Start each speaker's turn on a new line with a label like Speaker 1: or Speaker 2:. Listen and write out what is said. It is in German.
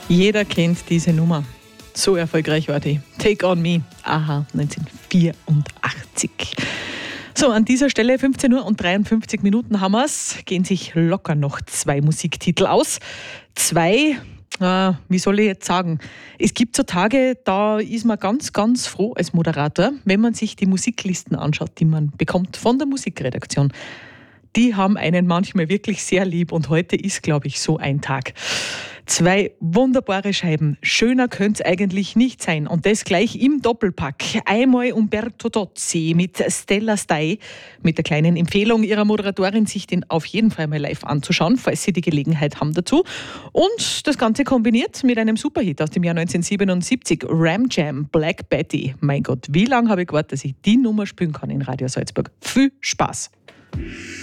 Speaker 1: Jeder kennt diese Nummer. So erfolgreich war die. Take on Me, Aha, 1984. So, an dieser Stelle 15 Uhr und 53 Minuten haben wir es. Gehen sich locker noch 2 Musiktitel aus. 2, wie soll ich jetzt sagen? Es gibt so Tage, da ist man ganz, ganz froh als Moderator, wenn man sich die Musiklisten anschaut, die man bekommt von der Musikredaktion. Die haben einen manchmal wirklich sehr lieb und heute ist, glaube ich, so ein Tag. 2 wunderbare Scheiben. Schöner könnte es eigentlich nicht sein. Und das gleich im Doppelpack. Einmal Umberto Tozzi mit Stella Stai, mit der kleinen Empfehlung ihrer Moderatorin, sich den auf jeden Fall mal live anzuschauen, falls sie die Gelegenheit haben dazu. Und das Ganze kombiniert mit einem Superhit aus dem Jahr 1977, Ram Jam, Black Betty. Mein Gott, wie lange habe ich gewartet, dass ich die Nummer spielen kann in Radio Salzburg. Viel Spaß!